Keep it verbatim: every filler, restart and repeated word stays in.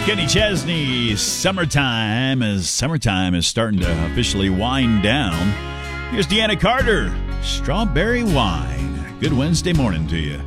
Kenny Chesney, Summertime, as summertime is starting to officially wind down. Here's Deanna Carter, Strawberry Wine. Good Wednesday morning to you.